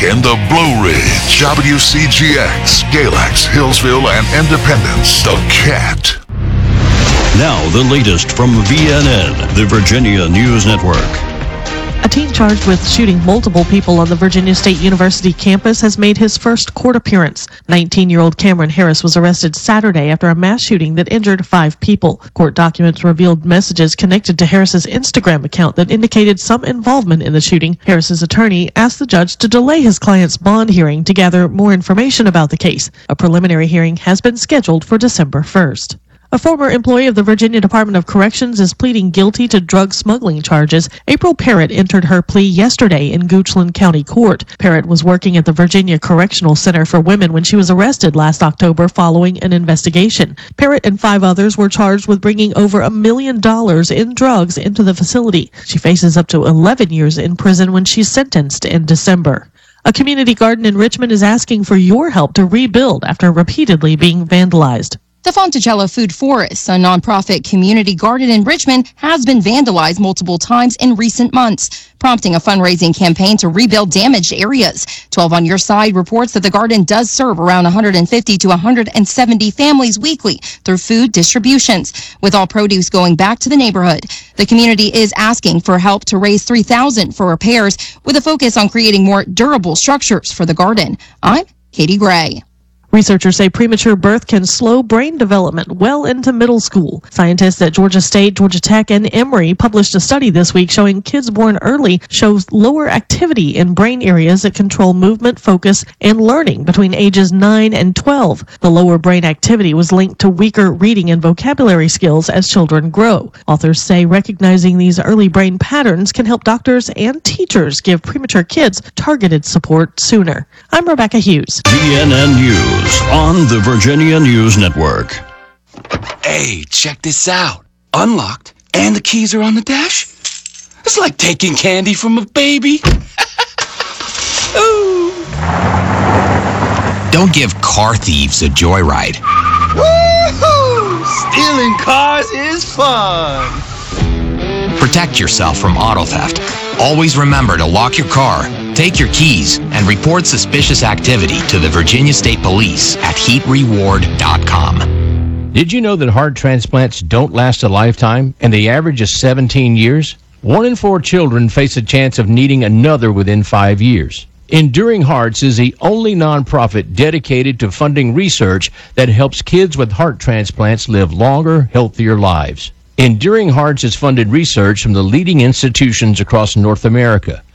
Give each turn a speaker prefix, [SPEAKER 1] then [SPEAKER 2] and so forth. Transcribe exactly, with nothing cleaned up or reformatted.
[SPEAKER 1] in the Blue Ridge, W C G X, Galax, Hillsville, and Independence. The Cat.
[SPEAKER 2] Now the latest from V N N, the Virginia News Network.
[SPEAKER 3] A teen charged with shooting multiple people on the Virginia State University campus has made his first court appearance. nineteen-year-old Cameron Harris was arrested Saturday after a mass shooting that injured five people. Court documents revealed messages connected to Harris's Instagram account that indicated some involvement in the shooting. Harris's attorney asked the judge to delay his client's bond hearing to gather more information about the case. A preliminary hearing has been scheduled for December first. A former employee of the Virginia Department of Corrections is pleading guilty to drug smuggling charges. April Parrott entered her plea yesterday in Goochland County Court. Parrott was working at the Virginia Correctional Center for Women when she was arrested last October following an investigation. Parrott and five others were charged with bringing over a million dollars in drugs into the facility. She faces up to eleven years in prison when she's sentenced in December. A community garden in Richmond is asking for your help to rebuild after repeatedly being vandalized.
[SPEAKER 4] The Fonticello Food Forest, a nonprofit community garden in Richmond, has been vandalized multiple times in recent months, prompting a fundraising campaign to rebuild damaged areas. twelve on Your Side reports that the garden does serve around one hundred fifty to one hundred seventy families weekly through food distributions, with all produce going back to the neighborhood. The community is asking for help to raise three thousand dollars for repairs, with a focus on creating more durable structures for the garden. I'm Katie Gray.
[SPEAKER 3] Researchers say premature birth can slow brain development well into middle school. Scientists at Georgia State, Georgia Tech, and Emory published a study this week showing kids born early shows lower activity in brain areas that control movement, focus, and learning between ages nine and twelve. The lower brain activity was linked to weaker reading and vocabulary skills as children grow. Authors say recognizing these early brain patterns can help doctors and teachers give premature kids targeted support sooner. I'm Rebecca Hughes.
[SPEAKER 2] V N N News on the Virginia News Network.
[SPEAKER 5] Hey, check this out. Unlocked, and the keys are on the dash. It's like taking candy from a baby. Ooh.
[SPEAKER 6] Don't give car thieves a joyride.
[SPEAKER 7] Woo-hoo! Stealing cars is fun.
[SPEAKER 6] Protect yourself from auto theft. Always remember to lock your car, take your keys, and report suspicious activity to the Virginia State Police at heat reward dot com.
[SPEAKER 8] Did you know that heart transplants don't last a lifetime and the average is seventeen years? One in four children face a chance of needing another within five years. Enduring Hearts is the only nonprofit dedicated to funding research that helps kids with heart transplants live longer, healthier lives. Enduring Hearts has funded research from the leading institutions across North America.